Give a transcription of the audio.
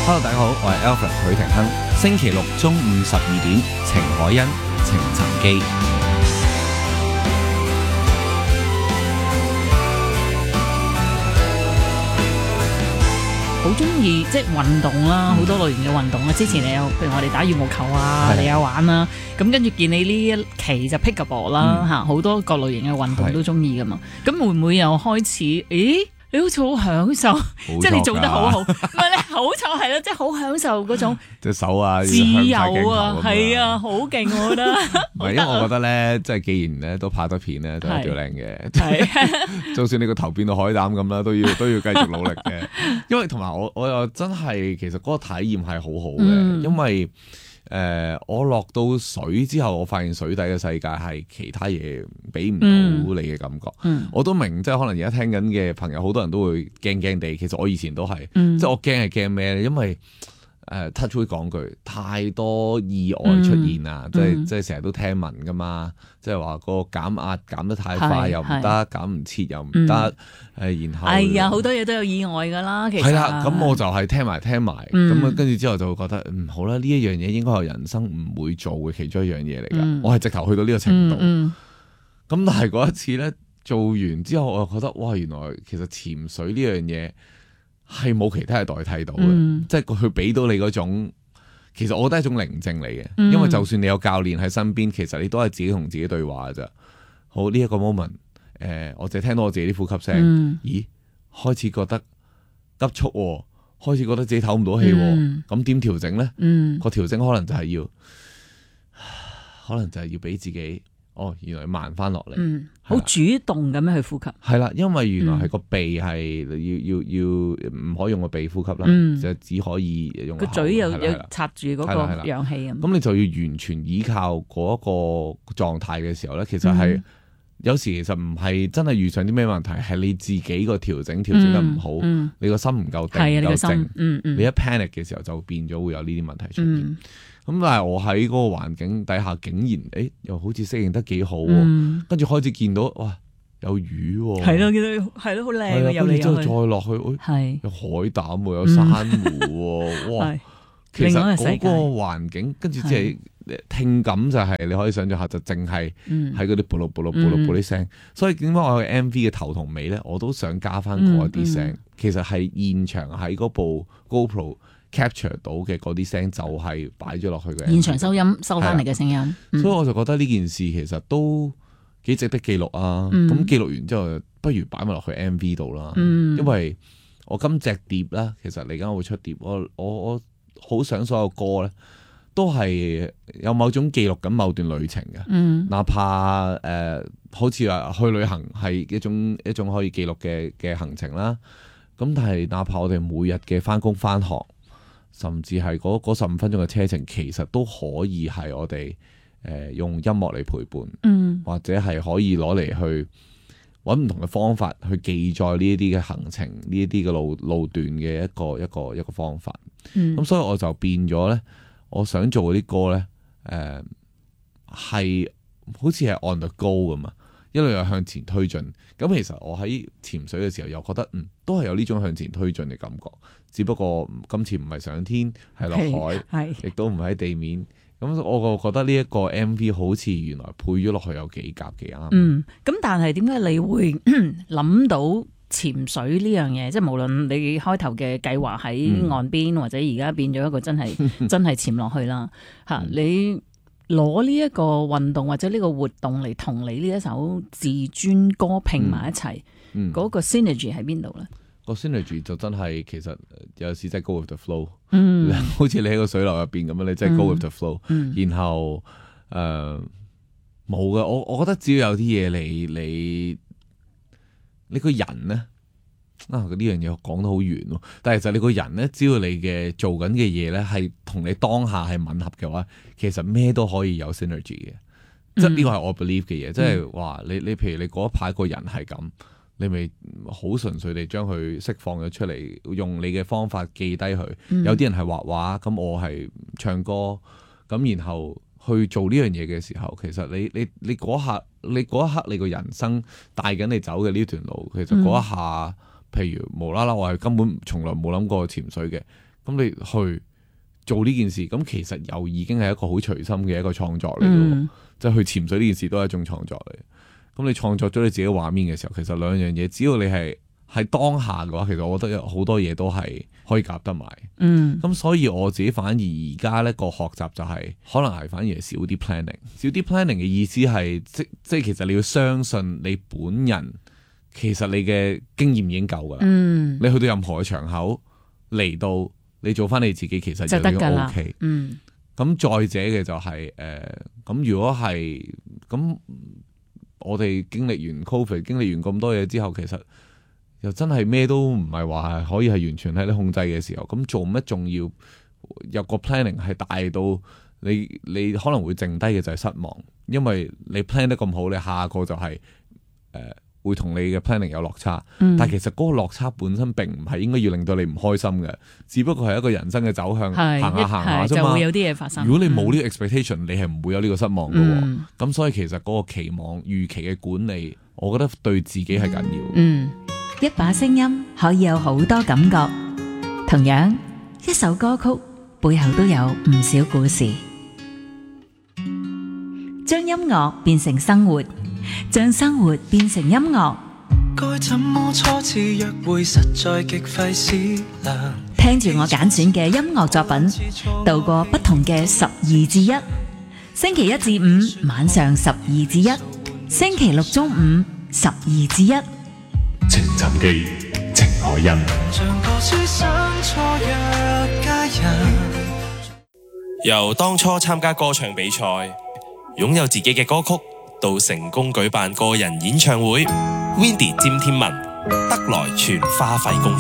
Hello， 大家好，我係 Alfred 許廷鏗。星期六中午12點，程海欣、程尋基。 好中意即係運動啦，好多類型嘅運動啦。之前你有，譬如我哋打羽毛球啊，你有玩啦。咁跟住見你呢一期就 pickleball 啦，嚇好多各類型嘅運動都中意噶嘛。咁會唔會又開始？咦？你好似好享受，即係你做得好好，唔係你好彩係咯，即係好享受嗰種隻手啊， 自由啊，係啊，好勁我覺得。 唔係，因為我覺得咧，即係既然咧都拍得片咧，都係條靚嘅。就算你個頭變到海膽咁啦，都要繼續努力嘅。因為同埋我又真係其實嗰個體驗係好好嘅，因為我落到水之後，我發現水底嘅世界係其他嘢俾唔到你嘅感覺。我都明，即係可能而家聽緊嘅朋友，好多人都會驚驚地。其實我以前都係，即係我驚係驚咩咧？因為touch wood 講句，太多意外出現啊！即係成日都聽聞噶嘛，即係話個減壓減得太快又唔得，減唔切又唔得，然後係啊，好多嘢都有意外噶啦。其實係啦，咁我就係聽埋，咁跟住之後就會覺得好啦，呢一樣嘢應該係人生唔會做嘅其中一樣嘢嚟㗎。我係直頭去到呢個程度。咁但係嗰一次咧做完之後，我就覺得哇，原來其實潛水呢樣嘢係冇其他嘢代替到嘅，即係佢俾到你嗰種，其實我覺得係一種寧靜嚟嘅，因為就算你有教練喺身邊，其實你都係自己同自己對話嘅咋。好，呢一個 moment，我淨係聽到我自己啲呼吸聲，咦，開始覺得急促喎，開始覺得自己唞唔到氣喎，咁點調整咧？個調整可能就係要俾自己。原來慢翻落嚟， 好主動咁樣去呼吸。係啦，因為原來係個鼻係要唔可以用個鼻呼吸啦，就只可以用個嘴又插住嗰個氧氣咁。 咁你就要完全依靠嗰個狀態嘅時候咧，其實係有時其實唔係真係遇上啲咩問題，係你自己個調整得唔好，你個心唔夠定，唔夠靜，你一 panic 嘅時候就變咗會有呢啲問題出現。咁但係我喺嗰個環境底下，竟然又好似適應得幾好喎，跟住開始見到哇有魚喎， 係咯，見到係咯，好靚嘅，有嚟有去， 之後再落去，有海膽喎，有珊瑚喎，哇！其實嗰個環境跟住即係聽感就係你可以想象下，就淨係喺嗰啲卟嚕啲聲。所以點解我嘅 MV 嘅頭同尾咧，我都想加翻嗰啲聲。其實係現場喺嗰部 GoPro capture 到嘅嗰啲聲就係擺咗落去嘅現場收翻嚟嘅聲音， 所以我就覺得呢件事其實都幾值得記錄啊！咁記錄完之後，不如擺埋落去 MV 度啦。因為我今隻碟啦，其實嚟緊我會出碟，我好想所有歌咧都係有某種記錄緊某段旅程嘅，哪怕好似話去旅行係一種可以記錄嘅行程啦。咁但係哪怕我哋每日嘅返工返學，甚至係嗰15分鐘嘅車程，其實都可以係我哋用音樂嚟陪伴，或者係可以攞嚟去揾唔同嘅方法去記載呢一啲嘅行程，呢一啲嘅路段嘅一個方法。咁所以我就變咗咧，我想做嗰啲歌咧，係好似係 on the go 咁啊，一路又向前推進。咁其實我喺潛水嘅時候又覺得都係有呢種向前推進嘅感覺，只不過今次唔係上天，係落海，亦都唔係喺地面。咁我覺得呢一個 MV 好似原來配咗落去有幾夾幾啱。 咁但係點解你會諗到潛水呢樣嘢？即係無論你開頭嘅計劃喺岸邊，或者而家變咗一個真係潛落去啦嚇，你攞呢一個運動或者呢個活動嚟同你呢一首自尊歌拼埋一齊，嗰個 synergy 喺邊度咧？ 個 synergy 就真係其實有時真係 go with the flow，好似你喺個水流入邊咁樣，你真係 go with the flow。然後冇嘅，我覺得只要有啲嘢你個人咧呢樣嘢講得好遠喎，但係其實你個人咧，只要你嘅做緊嘅嘢咧係同你當下係吻合嘅話，其實咩都可以有 synergy 嘅。即係呢個係我 believe 嘅嘢，即係話你譬如你嗰一排個人係咁。你咪好純粹地將佢釋放咗出嚟，用你嘅方法記低佢。有啲人係畫畫，咁我係唱歌，咁然後去做呢樣嘢嘅時候，其實你嗰一刻你個人生帶緊你走嘅呢段路，其實嗰一下，譬如無啦啦我係根本從來冇諗過潛水嘅， 咁你去做呢件事，咁其實又已經係一個好隨心嘅一個創作嚟嘅，即係去潛水呢件事都係一種創作嚟。咁你創作咗你自己畫面嘅時候，其實兩樣嘢，只要你係當下嘅話，其實我覺得有好多嘢都係可以夾得埋。咁所以我自己反而而家呢個學習就係可能係反而係少啲 planning。少啲 planning 嘅意思係即係其實你要相信你本人，其實你嘅經驗已經夠噶啦。你去到任何嘅場口嚟到，你做翻你自己，其實就已經 OK。咁再者嘅就係咁如果係咁。我哋經歷完 Covid， 經歷完咁多嘢之後，其實又真係咩都唔係話可以係完全喺你控制嘅時候，咁做乜仲要有個 planning 係大到你可能會剩低嘅就係失望，因為你 plan 得咁好，你下個就係會同你嘅 planning 有落差，但係其實嗰個落差本身並唔係應該要令到你唔開心嘅，只不過係一個人生嘅走向，行下啫嘛， 就會有啲嘢發生。 如果你冇呢個 expectation，你係唔會有呢個失望嘅。咁所以其實嗰個期望預期嘅管理，我覺得對自己係緊要。 一把聲音可以有好多感覺，同樣一首歌曲背後都有唔少故事。將音樂變成生活，將生活變成音樂。 該怎麼初次約會實在極費思量。 聽住我揀選嘅音樂作品，度過不同嘅12/1。星期一至五晚上12/1，星期六中午12/1。 情尋記，情海印。 像個書生初約佳人。 由當初參加歌唱比賽，擁有自己嘅歌曲，到成功舉辦個人演唱會，Windy 詹天文得來全花費功夫。